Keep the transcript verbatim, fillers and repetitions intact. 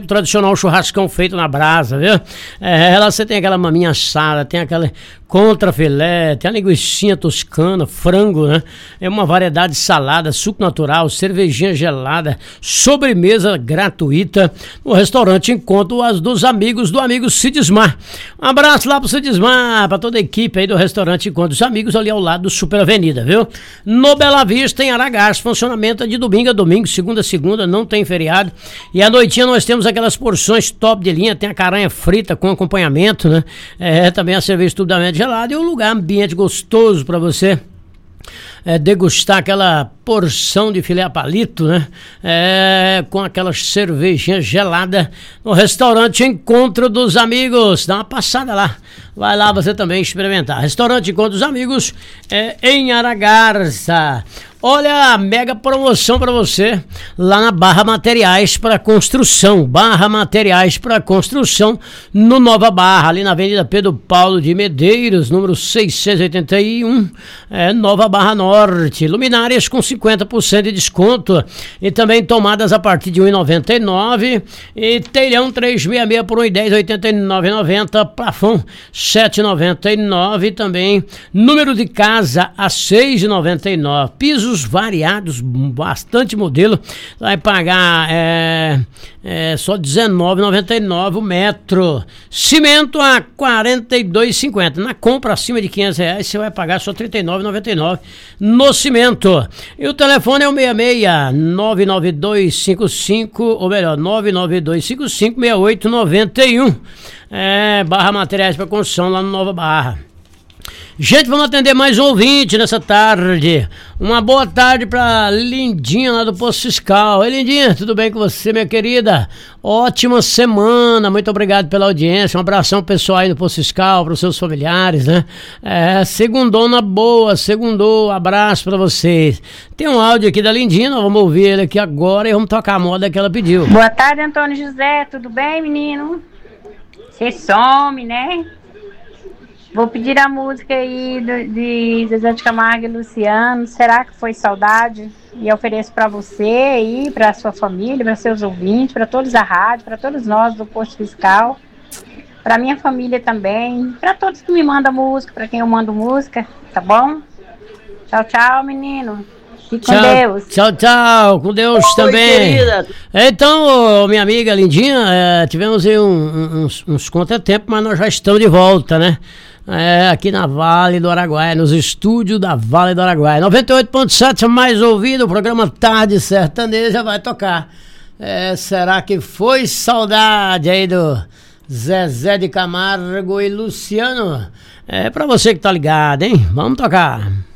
o tradicional churrascão feito na brasa, viu? É, lá você tem aquela maminha assada, tem aquela contrafilé, tem a linguicinha toscana, frango, né? É uma variedade de salada, suco natural, cervejinha gelada, sobremesa gratuita no restaurante Encontro as dos amigos do amigo Cidismar. Um abraço lá pro Cidismar, pra toda a equipe aí do restaurante Encontro dos Amigos, ali ao lado do Super Avenida, viu? No Bela Vista, em Aragás, funcionamento é de domingo a domingo, segunda a segunda, não tem feriado. E à noitinha nós temos aquelas porções top de linha, tem a caranha frita com acompanhamento, né? É, também a cerveja estupidamente gelada e um lugar, ambiente gostoso para você é, degustar aquela porção de filé a palito, né? É, com aquelas cervejinhas geladas no restaurante Encontro dos Amigos. Dá uma passada lá. Vai lá você também experimentar. Restaurante Encontro dos Amigos é, em Aragarça. Olha a mega promoção para você lá na Barra Materiais para Construção. Barra Materiais para Construção no Nova Barra, ali na Avenida Pedro Paulo de Medeiros, número seiscentos e oitenta e um, é, Nova Barra Norte. Luminárias com cinquenta por cento de desconto e também tomadas a partir de um real e noventa e nove centavos e telhão trezentos e sessenta e seis por um real e dez, oitenta e nove reais e noventa centavos, plafon sete reais e noventa e nove centavos também, número de casa a seis reais e noventa e nove centavos, pisos variados, bastante modelo, vai pagar é, é, só dezenove reais e noventa e nove centavos o metro, cimento a quarenta e dois reais e cinquenta centavos, na compra acima de quinhentos reais você vai pagar só trinta e nove reais e noventa e nove centavos no cimento, e o telefone é o seis seis nove nove dois cinco cinco, ou melhor, nove nove dois cinco cinco seis oito nove um, é, Barra Materiais para Construção lá no Nova Barra. Gente, vamos atender mais um ouvinte nessa tarde. Uma boa tarde pra Lindinha lá do Posto Fiscal. Oi, Lindinha, tudo bem com você, minha querida? Ótima semana, muito obrigado pela audiência. Um abração pessoal aí do Posto Fiscal, pros seus familiares, né? É, segundona boa, segundou, abraço pra vocês. Tem um áudio aqui da Lindinha, nós vamos ouvir ele aqui agora e vamos tocar a moda que ela pediu. Boa tarde, Antônio José, tudo bem, menino? Você some, né? Vou pedir a música aí do, de Zezé de Camargo e Luciano, Será que Foi Saudade? E eu ofereço para você aí, para sua família, para seus ouvintes, para todos da rádio, para todos nós do Posto Fiscal, para minha família também, para todos que me mandam música, para quem eu mando música, tá bom? Tchau, tchau, menino. Fique tchau, com Deus. Tchau, tchau. Com Deus Oi, também. Querida. Então, minha amiga Lindinha, é, tivemos aí um, um, uns, uns contratempos, mas nós já estamos de volta, né? É, aqui na Vale do Araguaia, nos estúdios da Vale do Araguaia. noventa e oito ponto sete, mais ouvido, o programa Tarde Sertaneja vai tocar. É, será que foi saudade aí do Zezé de Camargo e Luciano? É pra você que tá ligado, hein? Vamos tocar.